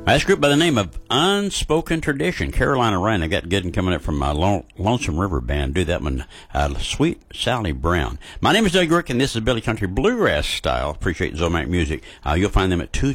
Nice group by the name of Unspoken Tradition. Carolina Rain. I got good and coming up from my Lonesome River Band. Do that one, Sweet Sally Brown. My name is Doug Rick, and this is Billy Country Bluegrass Style. Appreciate Zomac Music. You'll find them at 2